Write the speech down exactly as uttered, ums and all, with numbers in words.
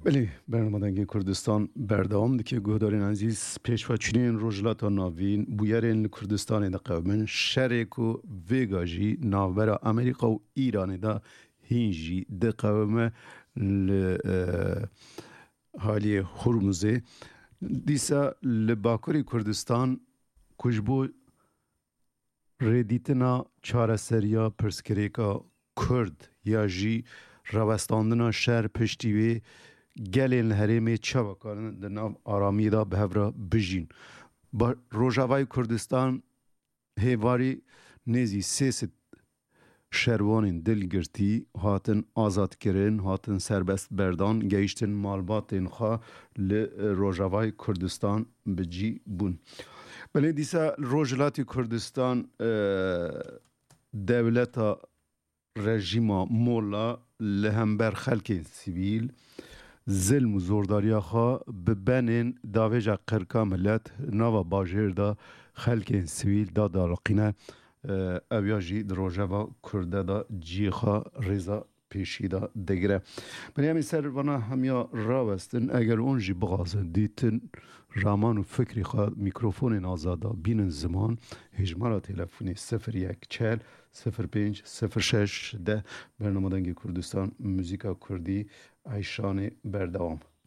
بله، برنامه دنگ کردستان بردام دی که گهدارین عزیز پیشوا چنین روجلات ناوین بویرین کردستان دا من شرک و ویگاجی ناوبر امریکا و ایران دا هینجی دا قومه حالی هرمزه دیسا لباکوری کردستان کجبو ردیتنا چاره سریا پرسکریکا کرد یا جی روستاندنا شهر پشتیوی گلین هرمی چاوکارن در ناو آرامی دا به هفرا بجین با روژاوای کردستان هیواری نیزی سیست شروانین دلگرتی هاتن آزاد کرن هاتن سربست بردان گیشتن مالباتین خواه ل روژاوای کردستان بجی بون. بله دیسا روژلاتی کردستان دولتا رژیما مولا لهمبر خلک سیویل ظلم و زورداری خواه به بنین داویجا قرکا ملت ناوا باجر دا خلک سیویل دا دارقینه اویاجی دروژه و کرده دا جی خواه ریزا پیشی دا دگره. بلی همین سر وانا همیا راوستن اگر اونجی بغازن دیتن رامان و فکری خواه میکروفون آزادا بینن زمان هجمارا تلفونی صفر یک چل صفر پنج صفر شش ده برنامه دنگ کردستان موزیکا کردی ایشان بردوام.